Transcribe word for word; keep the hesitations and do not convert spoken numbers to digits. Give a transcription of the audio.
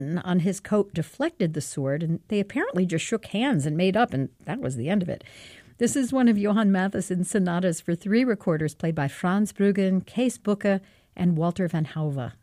on his coat deflected the sword, and they apparently just shook hands and made up, and that was the end of it. This is one of Johann Mattheson's sonatas for three recorders played by Franz Bruggen, Kees Bucke, and Walter van Hauwe.